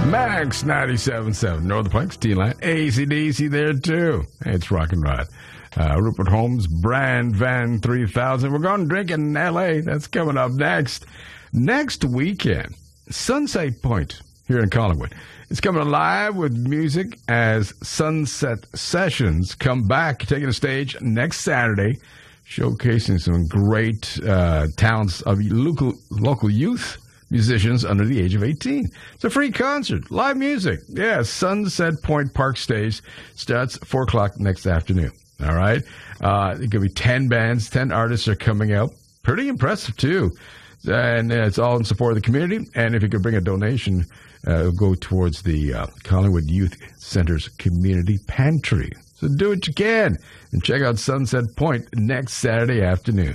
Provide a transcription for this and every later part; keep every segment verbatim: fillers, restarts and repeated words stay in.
Max ninety-seven point seven, Northern Planks, T-Line, A C D C there too. Hey, it's Rock and Rod. Uh, Rupert Holmes, Brand Van three thousand. We're going to drink in L A. That's coming up next. Next weekend, Sunset Point here in Collingwood. It's coming alive with music as Sunset Sessions come back, taking the stage next Saturday, showcasing some great uh, talents of local, local youth musicians under the age of eighteen. It's a free concert, live music. Yeah, Sunset Point Park Stage starts four o'clock next afternoon. All right? Uh, it could be ten bands, ten artists are coming out. Pretty impressive, too. And it's all in support of the community. And if you could bring a donation, uh, it'll go towards the uh, Collingwood Youth Center's Community Pantry. So do what you can and check out Sunset Point next Saturday afternoon.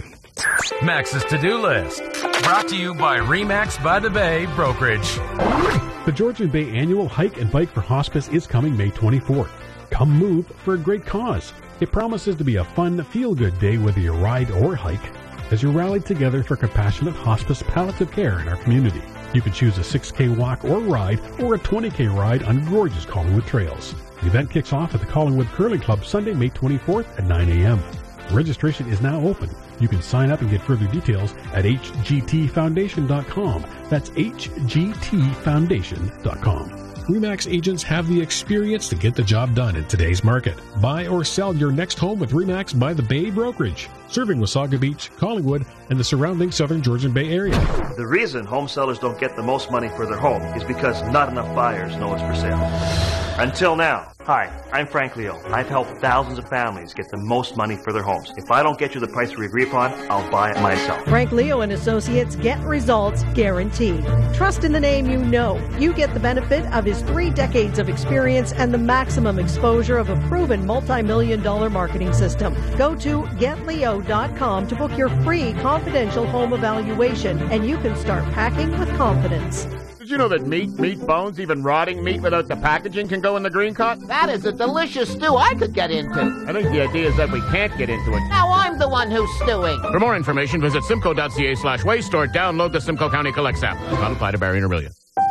Max's to-do list, brought to you by Remax by the Bay Brokerage. The Georgian Bay Annual Hike and Bike for Hospice is coming May twenty-fourth. Come move for a great cause. It promises to be a fun, feel-good day whether you ride or hike, as you rally together for compassionate hospice palliative care in our community. You can choose a six K walk or ride or a twenty K ride on gorgeous Collingwood trails. The event kicks off at the Collingwood Curling Club Sunday, May twenty-fourth at nine a.m. Registration is now open. You can sign up and get further details at h g t foundation dot com. That's h g t foundation dot com. RE/MAX agents have the experience to get the job done in today's market. Buy or sell your next home with RE/MAX by the Bay Brokerage, serving Wasaga Beach, Collingwood, and the surrounding southern Georgian Bay area. The reason home sellers don't get the most money for their home is because not enough buyers know it's for sale. Until now. Hi, I'm Frank Leo. I've helped thousands of families get the most money for their homes. If I don't get you the price we agree upon, I'll buy it myself. Frank Leo and Associates, get results guaranteed. Trust in the name you know. You get the benefit of his three decades of experience and the maximum exposure of a proven multi-million dollar marketing system. Go to get leo dot com to book your free confidential home evaluation, and you can start packing with confidence. Did you know that meat, meat bones, even rotting meat without the packaging can go in the green cart? That is a delicious stew I could get into. I think the idea is that we can't get into it. Now I'm the one who's stewing. For more information, visit simcoe dot c a slash waste or download the Simcoe County Collects app. Not apply to Barrie and Orillia.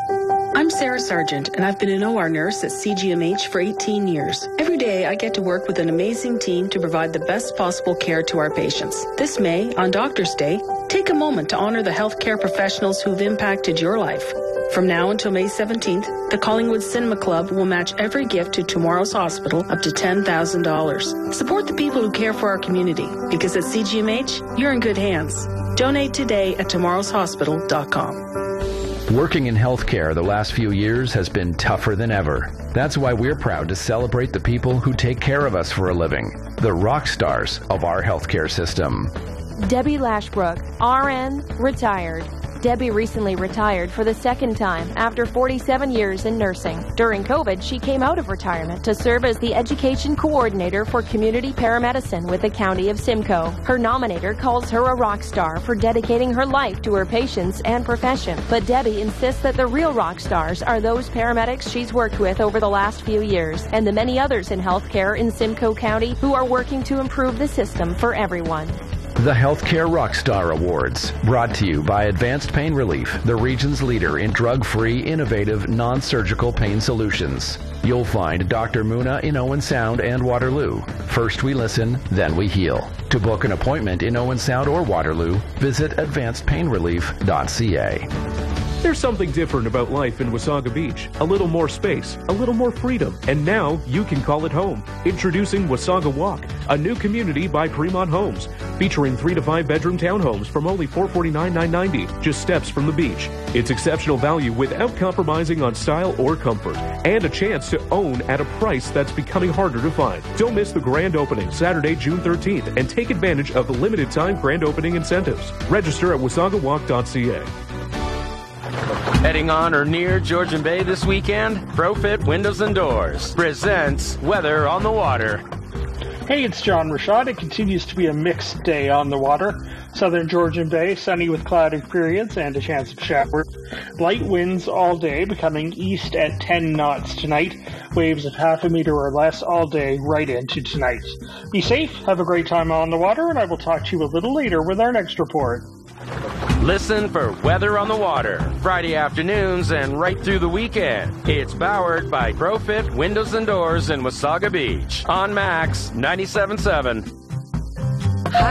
I'm Sarah Sargent, and I've been an O R nurse at C G M H for eighteen years. Every day, I get to work with an amazing team to provide the best possible care to our patients. This May, on Doctor's Day, take a moment to honor the healthcare professionals who've impacted your life. From now until May seventeenth, the Collingwood Cinema Club will match every gift to Tomorrow's Hospital up to ten thousand dollars. Support the people who care for our community, because at C G M H, you're in good hands. Donate today at tomorrows hospital dot com. Working in healthcare the last few years has been tougher than ever. That's why we're proud to celebrate the people who take care of us for a living, the rock stars of our healthcare system. Debbie Lashbrook, R N, retired. Debbie recently retired for the second time after forty-seven years in nursing. During COVID, she came out of retirement to serve as the education coordinator for community paramedicine with the County of Simcoe. Her nominator calls her a rock star for dedicating her life to her patients and profession. But Debbie insists that the real rock stars are those paramedics she's worked with over the last few years and the many others in healthcare in Simcoe County who are working to improve the system for everyone. The Healthcare Rockstar Awards, brought to you by Advanced Pain Relief, the region's leader in drug-free, innovative, non-surgical pain solutions. You'll find Doctor Muna in Owen Sound and Waterloo. First we listen, then we heal. To book an appointment in Owen Sound or Waterloo, visit advanced pain relief dot c a. There's something different about life in Wasaga Beach. A little more space, a little more freedom, and now you can call it home. Introducing Wasaga Walk, a new community by Fremont Homes, featuring three to five bedroom townhomes from only four hundred forty-nine thousand nine hundred ninety dollars, just steps from the beach. It's exceptional value without compromising on style or comfort, and a chance to own at a price that's becoming harder to find. Don't miss the grand opening Saturday, June thirteenth, and take advantage of the limited time grand opening incentives. Register at wasaga walk dot c a. Heading on or near Georgian Bay this weekend? ProFit Windows and Doors presents Weather on the Water. Hey, it's John Rashad. It continues to be a mixed day on the water. Southern Georgian Bay, sunny with cloudy periods and a chance of showers. Light winds all day, becoming east at ten knots tonight. Waves of half a meter or less all day right into tonight. Be safe, have a great time on the water, and I will talk to you a little later with our next report. Listen for Weather on the Water, Friday afternoons and right through the weekend. It's powered by ProFit Windows and Doors in Wasaga Beach on Max ninety-seven point seven.